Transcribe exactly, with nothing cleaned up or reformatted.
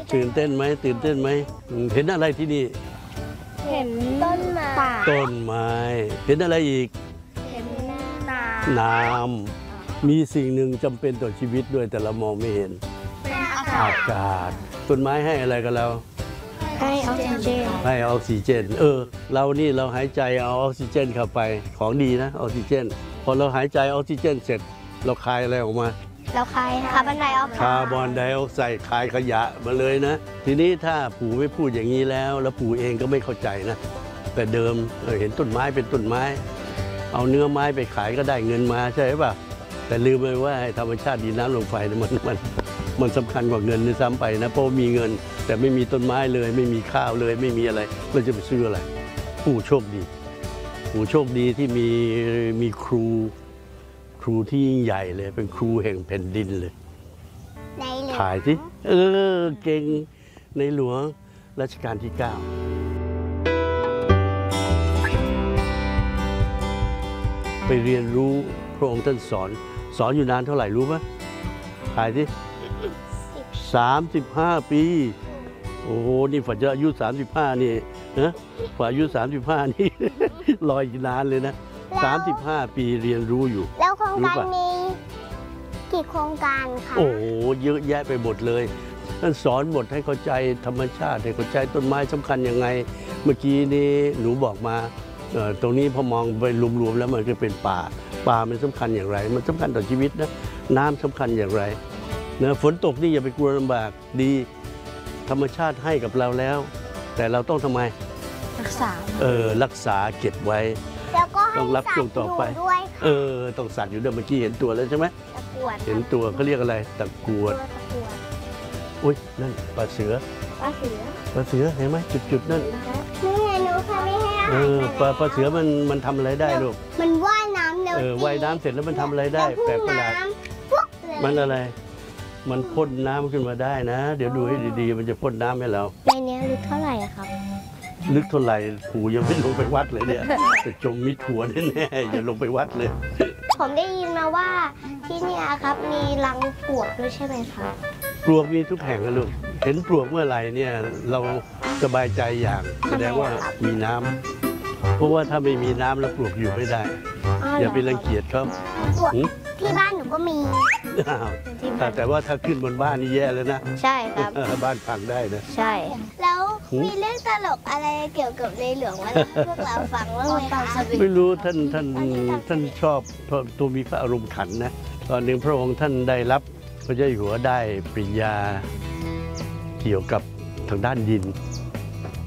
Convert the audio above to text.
ตื่นเต้นไหมตื่นเต้นไหมเห็นอะไรที่นี่เห็นต้นไม้ต้นไม้เห็นอะไรอีกเห็นน้ำน้ำมีสิ่งหนึ่งจำเป็นต่อชีวิตด้วยแต่เรามองไม่เห็นเป็นอากาอาศกาศต้นไม้ให้อะไรกับเราให้ออกซิเจนให้ออกซิเจนเออเรานี่เราหายใจเอาออกซิเจนเข้าไปของดีนะออกซิเจนพอเราหายใจออกซิเจนเสร็จเราคายอะไรออกมาแล้วคายคาร์บอนไดออกไซด์คาร์บอนไดออกไซด์คายขยะมาเลยนะทีนี้ถ้าปู่ไม่พูดอย่างนี้แล้วแล้วปู่เองก็ไม่เข้าใจนะแต่เดิมเออเห็นต้นไม้เป็นต้นไม้ เอาเนื้อไม้ไปขายก็ได้เงินมาใช่ป่ะแต่ลืมไปว่าธรรมชาติดินน้ำลมไฟเนี่ยมันมันมันสำคัญกว่าเงินด้วยซ้ำไปนะเพราะมีเงินแต่ไม่มีต้นไม้เลยไม่มีข้าวเลยไม่มีอะไรเราจะไปซื้ออะไรปู่โชคดีปู่โชคดีที่มีมีครูครูที่ยิ่งใหญ่เลยเป็นครูแห่งแผ่นดินเลยในเหลืองถ่ายสิเออเก่งในหลวงรัชกาลที่เก้าไปเรียนรู้พระองค์ท่านสอนสอนอยู่นานเท่าไหร่รู้ไหมถ่ายสิสามสิบห้าปีโอ้โหนี่ฝันจะอายุสามสิบห้านี่นะฝันอายุสามสิบห้านี่ รออีกนานเลยนะสามสิบห้าปีเรียนรู้อยู่แล้วโครงรู้การปะมีกี่โครงการคะโอ้โหเยอะแยะไปหมดเลยท่านสอนหมดให้เข้าใจธรรมชาติให้เข้าใจต้นไม้สำคัญยังไง เมื่อกี้นี้หนูบอกมาเอ่อตรงนี้พอมองไปรวมๆแล้วมันก็เป็นป่าป่ามันสำคัญอย่างไร มันสำคัญต่อชีวิตนะน้ำสำคัญอย่างไรนะฝนตกนี่อย่าไปกลัวลำบากดีธรรมชาติให้กับเราแล้ว แต่เราต้องทำไมรักษาเออรักษาเก็บไว้แล้วก็ให้ต้องรับสัตช่วงว์ต่อไปอยู่ด้วยเออต้องสัตว์อยู่ด้วยเมื่อกี้เห็นตัวแล้วใช่ไหมตะกรวดเห็นตัวเขาเรียกอะไรตะกรวตัวดตะกรวดอุ้ยนั่นปลาเสือปลาเสือปลาเสือเห็นไหมจุดๆนั่นนี่ไงหนูค่ะไม่ให้อาเอหารอมันปลาปลาเสือมันมันทำอะไรได้ลูกมันว่ายน้ำเร็วเออว่ายน้ำเสร็จแล้วมันทำอะไรได้แปลกประหลาดน้ำปุ๊บเลยมันอะไร มันพ่นน้ำขึ้นมาได้นะ เดี๋ยวดูให้ดีๆ มันจะพ่นน้ำให้เราในนี้ลึกเท่าไหร่อะครับลึกเท่าไหร่ปู่ยังไม่ลงไปวัดเลยเนี่ยจะจมมิดหัวแน่ๆอย่าลงไปวัดเลยผมได้ยินมาว่าที่เนี่ยครับมีรังปลวกด้วยใช่ไหมครับปลวกมีทุกแห่งนะลูกเห็นปลวกเมื่อไหร่เนี่ยเราสบายใจอย่างแสดงว่ามีน้ำเพราะว่าถ้าไม่มีน้ำแล้วปลวกอยู่ไม่ได้ อย่าไปรังเกียจเขาปลวกหืมที่บ้านหนูก็มีอ้าวแต่แต่ว่าถ้าขึ้นบนบ้านนี่แย่แล้วนะใช่ครับบ้านพังได้นะใช่ แล้วหืมมีเรื่องตลกอะไรเกี่ยวกับในหลวงมาเล่าให้พวกเราฟังบ้างไหมคะไม่รู้ท่านท่านท่านชอบตัวมีพระอารมณ์ขันนะตอนหนึ่งพระองค์ท่านได้รับพระเจ้าอยู่หัวได้ปริญญาเกี่ยวกับทางด้านดิน